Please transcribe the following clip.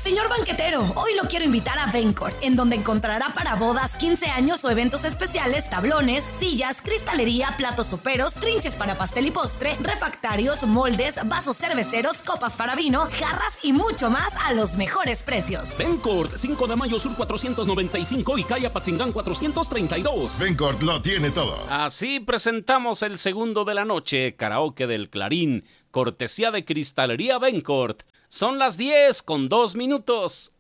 Señor banquetero, hoy lo quiero invitar a Bencourt, en donde encontrará para bodas, 15 años o eventos especiales, tablones, sillas, cristalería, platos soperos, trinches para pastel y postre, refractarios, moldes, vasos cerveceros, copas para vino, jarras y mucho más a los mejores precios. Bencourt, 5 de mayo sur 495 y calle Apatzingán 432. Bencourt lo tiene todo. Así presentamos el segundo de la noche, karaoke del Clarín, cortesía de Cristalería Bencourt. Son las 10:02.